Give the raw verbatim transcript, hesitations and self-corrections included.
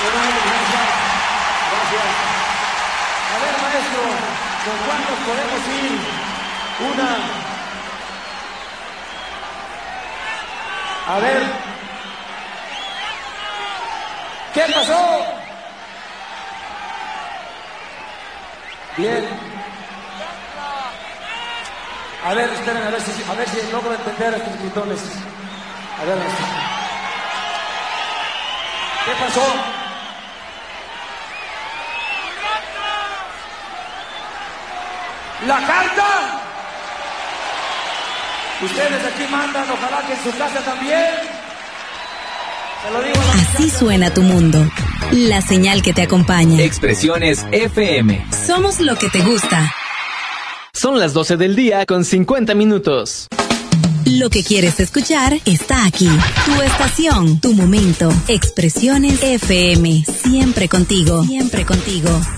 Gracias. Gracias. A ver, maestro, ¿con cuántos podemos ir? Una. A ver. ¿Qué pasó? Bien. A ver, esperen, a ver si, a ver si logro entender a estos gritones. A ver, ¿qué pasó? ¿La carta? Ustedes aquí mandan, ojalá que en su casa también. Se lo digo a la Así suena tu mundo. La señal que te acompaña. Expresiones F M. Somos lo que te gusta. Son las doce del día con cincuenta minutos. Lo que quieres escuchar está aquí. Tu estación, tu momento. Expresiones F M. Siempre contigo. Siempre contigo.